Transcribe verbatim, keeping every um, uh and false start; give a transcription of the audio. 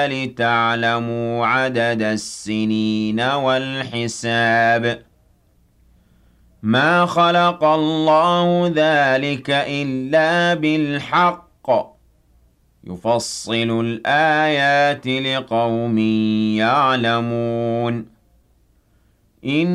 لِتَعْلَمُوا عَدَدَ السِّنِينَ وَالْحِسَابَ ۚ مَا خَلَقَ اللَّهُ ذَٰلِكَ إِلَّا بِالْحَقِّ ۚ يُفَصِّلُ الْآيَاتِ لِقَوْمٍ يَعْلَمُونَ